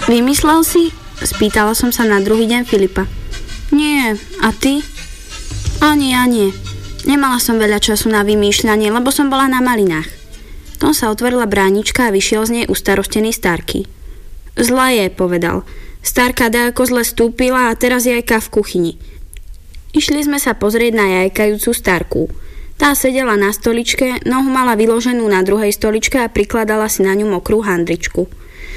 Vymyslel si? Spýtala som sa na druhý deň Filipa. Nie, a ty? Ani ja nie. Nemala som veľa času na vymýšľanie, lebo som bola na malinách. Tom sa otvorila bránička a vyšiel z nej ustarostený Starký. Zle je, povedal. Starka dajako zle stúpila a teraz jajka v kuchyni. Išli sme sa pozrieť na jajkajúcu Starku. Tá sedela na stoličke, nohu mala vyloženú na druhej stoličke a prikladala si na ňu mokrú handričku.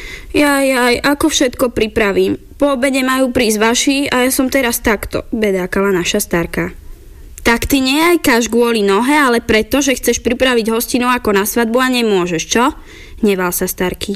Jaj, ako všetko pripravím. Po obede majú prísť vaši a ja som teraz takto, bedákala naša Starka. Tak ty nejajkáš kvôli nohe, ale preto, že chceš pripraviť hostinu ako na svadbu a nemôžeš, čo? Hneval sa Starký.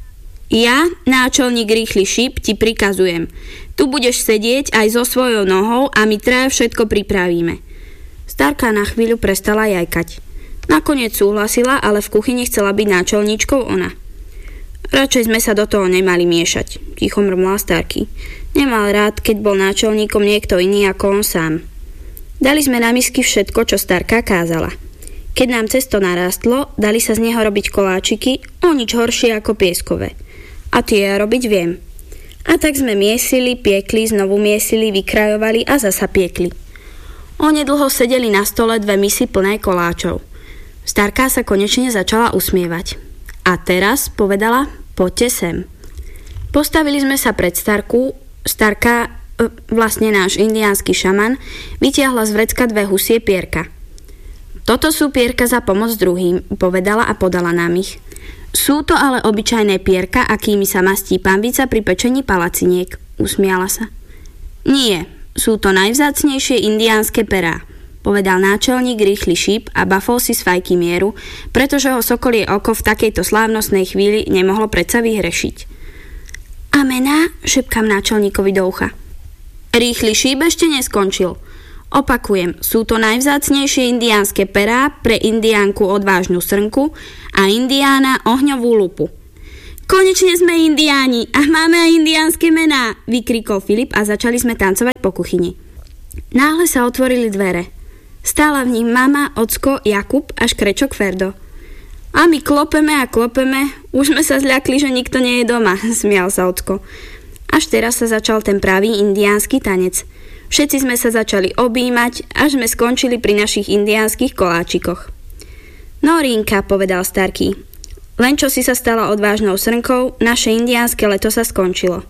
Ja, náčelník Rýchly šíp, ti prikazujem. Tu budeš sedieť aj so svojou nohou a my traja všetko pripravíme. Starka na chvíľu prestala jajkať. Nakoniec súhlasila, ale v kuchyni chcela byť náčelníčkou ona. Radšej sme sa do toho nemali miešať, ticho mrmlal Starký. Nemal rád, keď bol náčelníkom niekto iný ako on sám. Dali sme na misky všetko, čo Starka kázala. Keď nám cesto narástlo, dali sa z neho robiť koláčiky, o nič horšie ako pieskové. A tie ja robiť viem. A tak sme miesili, piekli, znovu miesili, vykrajovali a zasa piekli. Onedlho sedeli na stole 2 misy plné koláčov. Starka sa konečne začala usmievať. A teraz, povedala, poďte sem. Postavili sme sa pred Starku. Starka, vlastne náš indiánsky šaman, vytiahla z vrecka 2 husie pierka. Toto sú pierka za pomoc druhým, povedala a podala nám ich. Sú to ale obyčajné pierka, akými sa mastí pambica pri pečení palaciniek, usmiala sa. Nie, sú to najvzácnejšie indiánske perá, povedal náčelník Rýchly šíp a bafol si z fajky mieru, pretože ho sokolie oko v takejto slávnostnej chvíli nemohlo predsa vyhrešiť. A mená? Šepkám náčelníkovi do ucha. Rýchly šíp ešte neskončil. Opakujem, sú to najvzácnejšie indiánske perá pre indiánku odvážnu srnku a indiána ohňovú lupu. Konečne sme indiáni a máme aj indiánske mená, vykrikol Filip a začali sme tancovať po kuchyni. Náhle sa otvorili dvere. Stála v nich mama, ocko, Jakub a škrečok Ferdo. A my klopeme a klopeme, už sme sa zľakli, že nikto nie je doma, smial sa ocko. Až teraz sa začal ten pravý indiánsky tanec. Všetci sme sa začali objímať, až sme skončili pri našich indiánskych koláčikoch. No Rínka, povedal Starký, len čo si sa stala odvážnou srnkou, naše indiánske leto sa skončilo.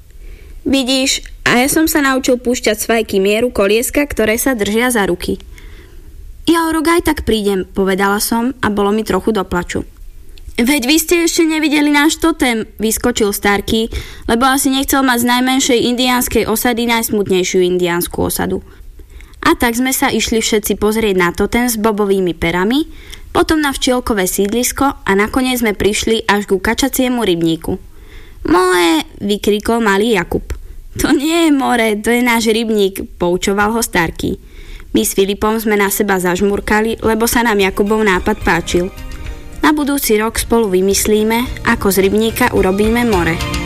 Vidíš, a ja som sa naučil púšťať z fajky mieru kolieska, ktoré sa držia za ruky. Ja o rok aj tak prídem, povedala som a bolo mi trochu do plaču. Veď vy ste ešte nevideli náš totem, vyskočil Starký, lebo asi nechcel mať z najmenšej indiánskej osady najsmutnejšiu indiánsku osadu. A tak sme sa išli všetci pozrieť na totem s bobovými perami, potom na včielkové sídlisko a nakoniec sme prišli až ku kačaciemu rybníku. Moje, vykrikol malý Jakub. To nie je more, to je náš rybník, poučoval ho Starký. My s Filipom sme na seba zažmurkali, lebo sa nám Jakubov nápad páčil. Na budúci rok spolu vymyslíme, ako z rybníka urobíme more.